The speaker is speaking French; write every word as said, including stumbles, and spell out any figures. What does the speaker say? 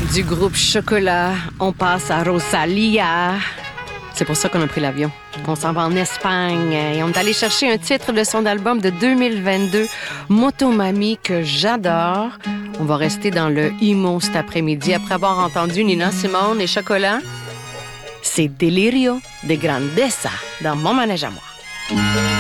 Du groupe Chocolat, on passe à Rosalia. C'est pour ça qu'on a pris l'avion. On s'en va en Espagne et on est allé chercher un titre de son album de deux mille vingt-deux, Motomami, que j'adore. On va rester dans le emo cet après-midi après avoir entendu Nina Simone et Chocolat. C'est Delirio de Grandeza dans Mon manège à moi.